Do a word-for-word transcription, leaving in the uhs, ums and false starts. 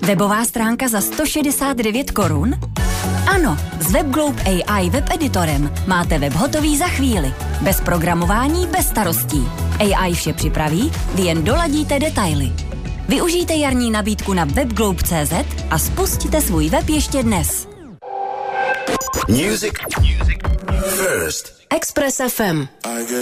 Webová stránka za sto šedesát devět korun? Ano, s WebGlobe A I web editorem máte web hotový za chvíli. Bez programování, bez starostí. A I vše připraví, vy jen doladíte detaily. Využijte jarní nabídku na webglobe tečka cé zet a spustíte svůj web ještě dnes. Music. Music. First. Express F M.